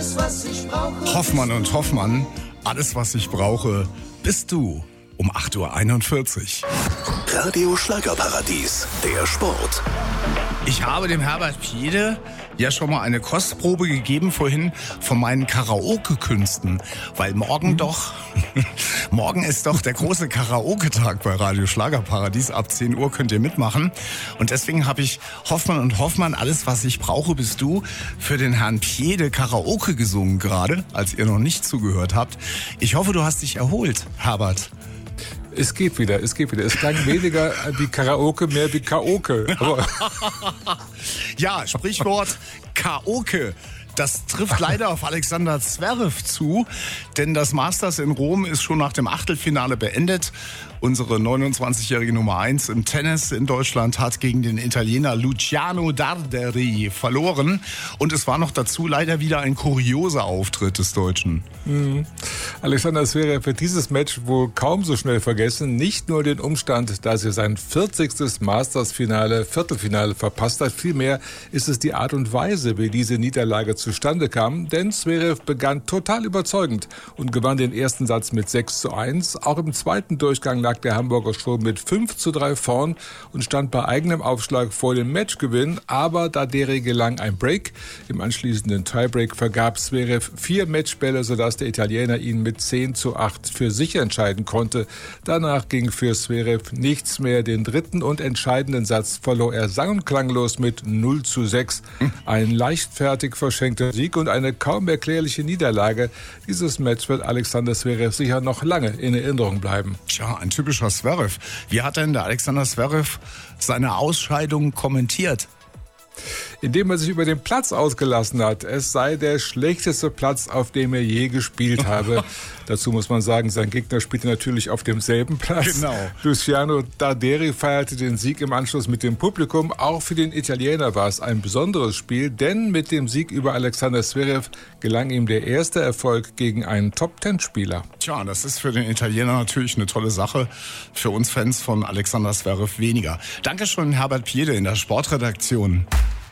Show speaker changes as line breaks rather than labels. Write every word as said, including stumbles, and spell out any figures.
alles, was ich brauche.
Hoffmann und Hoffmann, alles, was ich brauche, bist du. Um acht Uhr einundvierzig.
Radio Schlagerparadies, der Sport.
Ich habe dem Herbert Piede ja schon mal eine Kostprobe gegeben vorhin von meinen Karaoke-Künsten, weil morgen doch, morgen ist doch der große Karaoke-Tag bei Radio Schlagerparadies. Ab zehn Uhr könnt ihr mitmachen. Und deswegen habe ich Hoffmann und Hoffmann, alles, was ich brauche, bist du, für den Herrn Piede Karaoke gesungen gerade, als ihr noch nicht zugehört habt. Ich hoffe, du hast dich erholt, Herbert.
Es geht wieder, es geht wieder. Es klang weniger wie Karaoke, mehr wie Kaoke. Aber
ja, Sprichwort Kaoke. Das trifft leider auf Alexander Zverev zu, denn das Masters in Rom ist schon nach dem Achtelfinale beendet. Unsere neunundzwanzigjährige Nummer eins im Tennis in Deutschland hat gegen den Italiener Luciano Darderi verloren. Und es war noch dazu leider wieder ein kurioser Auftritt des Deutschen.
Mhm. Alexander Zverev wird dieses Match wohl kaum so schnell vergessen. Nicht nur den Umstand, dass er sein vierzigstes Masters-Finale, Viertelfinale verpasst hat. Vielmehr ist es die Art und Weise, wie diese Niederlage zustande kam. Denn Zverev begann total überzeugend und gewann den ersten Satz mit sechs zu eins. Auch im zweiten Durchgang lag der Hamburger schon mit fünf zu drei vorn und stand bei eigenem Aufschlag vor dem Matchgewinn. Aber Darderi gelang ein Break. Im anschließenden Tiebreak vergab Zverev vier Matchbälle, sodass der Italiener ihn mit zehn zu acht für sich entscheiden konnte. Danach ging für Zverev nichts mehr. Den dritten und entscheidenden Satz verlor er sang- und klanglos mit null zu sechs. Ein leichtfertig verschenkter Sieg und eine kaum erklärliche Niederlage. Dieses Match wird Alexander Zverev sicher noch lange in Erinnerung bleiben.
Tja, ein typischer Zverev. Wie hat denn der Alexander Zverev seine Ausscheidung kommentiert?
Indem er sich über den Platz ausgelassen hat. Es sei der schlechteste Platz, auf dem er je gespielt habe. Dazu muss man sagen, sein Gegner spielte natürlich auf demselben Platz.
Genau.
Luciano Darderi feierte den Sieg im Anschluss mit dem Publikum. Auch für den Italiener war es ein besonderes Spiel, denn mit dem Sieg über Alexander Zverev gelang ihm der erste Erfolg gegen einen Top-Ten-Spieler.
Tja, das ist für den Italiener natürlich eine tolle Sache. Für uns Fans von Alexander Zverev weniger. Dankeschön, Herbert Piede in der Sportredaktion.